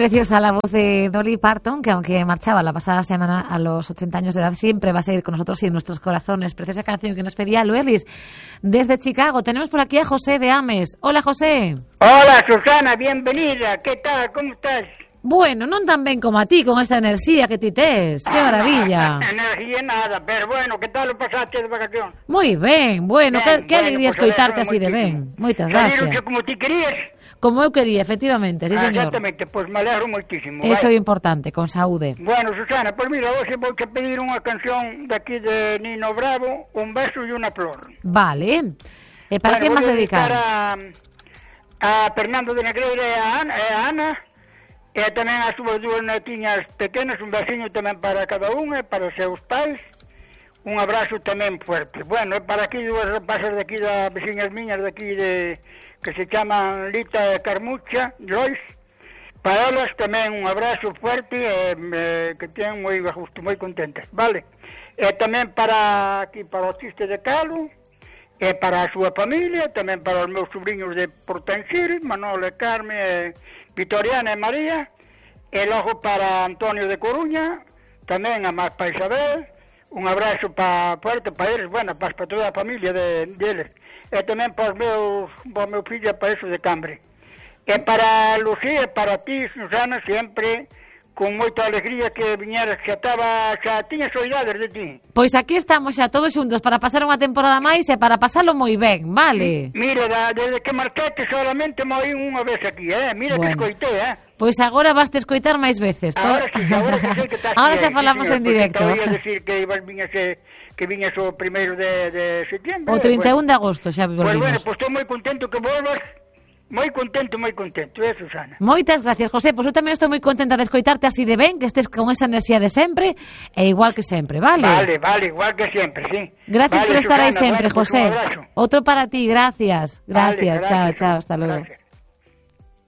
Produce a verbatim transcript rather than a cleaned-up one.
preciosa la voz de Dolly Parton, que aunque marchaba la pasada semana a los ochenta años de edad, siempre va a seguir con nosotros y en nuestros corazones. Preciosa canción que nos pedía Luelis desde Chicago. Tenemos por aquí a José de Ames. Hola, José. Hola, Susana, bienvenida. ¿Qué tal? ¿Cómo estás? Bueno, non tan ben como a ti, con esa enerxía que ti tes. Que maravilla. Enerxía nada, pero bueno, que tal o pasaste de vacación? Moi ben, bueno, Ben, que, que bueno, alegría pues escoitarte así de moitísimo. ben. Moitas Salíronse gracias. como ti querías? Como eu quería, efectivamente, sí, Ah, señor. exactamente, pois pues me alegro moitísimo. Eso é vai. importante, con saúde. Bueno, Susana, pois pues mira, hoxe vou te pedir unha canción de aquí de Nino Bravo, Un beso e unha flor. Vale. E para bueno, que vou vas dedicar? a, a Fernando de Negreira e a Ana, e a Ana e tamén as súas dúas netiñas pequenas, un veciño tamén para cada unha, e para os seus pais, un abrazo tamén fuerte. Bueno, e para aquí dúas rapazas de aquí, das veciñas miñas de aquí, de, que se chaman Lita e Carmucha, Joyce, para elas tamén un abrazo fuerte, e, e que teñen moi a gusto, moi contentas, vale? E tamén para aquí, para o chiste de Calo, e para a súa familia, tamén para os meus sobrinhos de Portancir, Manolo e Carme, e Vitoriana e María, e logo para Antonio de Coruña, tamén a máis para Isabel, un abrazo para fuerte para eles, bueno, para, para toda a familia de, deles, e tamén para os meus, para o meu fillo, para eso de Cambre. E para Lucía, e para ti, Susana, sempre con moita alegría que viñeras, que xa estaba, xa tiña soidades de ti. Pois aquí estamos xa todos xuntos para pasar unha temporada máis e para pasalo moi ben, vale? Mira, da, desde que marcaste solamente me oí unha vez aquí, eh? Mira Bueno. que escoitei, eh? Pois agora vas te escoitar máis veces. to- Ahora sí, ahora sí sei que estás Ahora aquí, xa eh, falamos sí, en señor, directo. porque te oía decir que ibas viñas, eh, que viñas o primeiro de, de septiembre. O trinta e un bueno. de agosto xa Pues bueno, volvimos. pues estou moi contento que volvas. Moi contento, moi contento, eh, Susana? Moitas gracias, José. Pois eu tamén estou moi contenta de escoitarte así de ben, que estés con esa enerxía de sempre e igual que sempre, vale? Vale, vale, igual que sempre, sí. Gracias vale, por estar aí Susana, sempre, bueno, pues José. un abrazo. Outro para ti, gracias. Vale, Gracias, gracias, chao, chao, hasta luego. gracias.